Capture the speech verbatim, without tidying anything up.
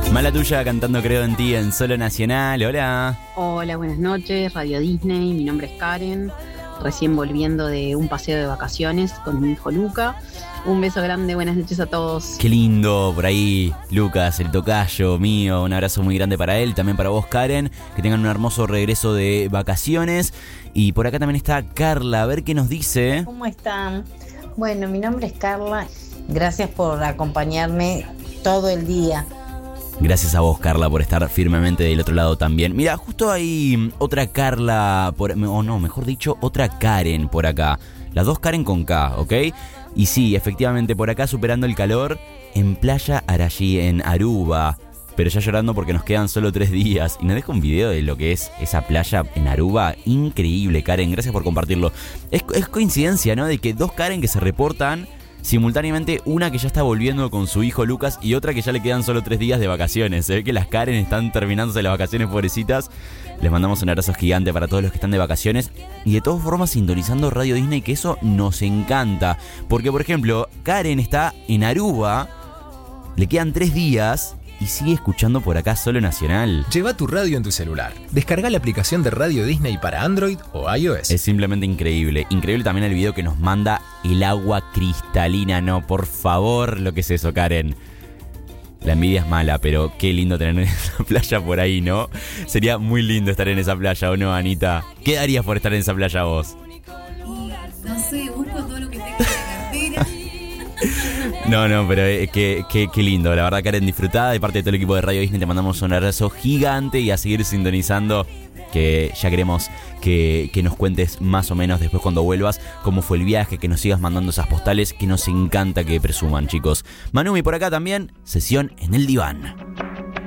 Mala Tuya cantando Creo en Ti en Solo Nacional. Hola. Hola, buenas noches, Radio Disney. Mi nombre es Karen, recién volviendo de un paseo de vacaciones con mi hijo Luca. Un beso grande, buenas noches a todos. Qué lindo por ahí, Lucas, el tocayo mío. Un abrazo muy grande para él, también para vos, Karen. Que tengan un hermoso regreso de vacaciones. Y por acá también está Carla, a ver qué nos dice. ¿Cómo están? Bueno, mi nombre es Carla. Gracias por acompañarme todo el día. Gracias a vos, Carla, por estar firmemente del otro lado también. Mira, justo hay otra Carla, por, o no, mejor dicho, otra Karen por acá. Las dos Karen con K, ¿ok? Y sí, efectivamente, por acá superando el calor en Playa Arallí, en Aruba. Pero ya llorando porque nos quedan solo tres días. Y nos deja un video de lo que es esa playa en Aruba. Increíble, Karen, gracias por compartirlo. Es, es coincidencia, ¿no? De que dos Karen que se reportan simultáneamente, una que ya está volviendo con su hijo Lucas y otra que ya le quedan solo tres días de vacaciones. Se ve que las Karen están terminándose las vacaciones, pobrecitas. Les mandamos un abrazo gigante para todos los que están de vacaciones y de todas formas sintonizando Radio Disney, que eso nos encanta. Porque, por ejemplo, Karen está en Aruba, le quedan tres días y sigue escuchando por acá Solo Nacional. Lleva tu radio en tu celular. Descarga la aplicación de Radio Disney para Android o iOS. Es simplemente increíble. Increíble también el video que nos manda el agua cristalina. No, por favor, lo que es eso, Karen. La envidia es mala, pero qué lindo tener esa playa por ahí, ¿no? Sería muy lindo estar en esa playa, ¿o no, Anita? ¿Qué darías por estar en esa playa vos? No sé, busco todo lo que tenga en la cartera. No, no, pero eh, qué, qué, qué lindo. La verdad, Karen, disfrutada. De parte de todo el equipo de Radio Disney te mandamos un abrazo gigante y a seguir sintonizando, que ya queremos que, que nos cuentes más o menos después cuando vuelvas cómo fue el viaje, que nos sigas mandando esas postales que nos encanta que presuman, chicos. Manumi por acá también, sesión en el diván.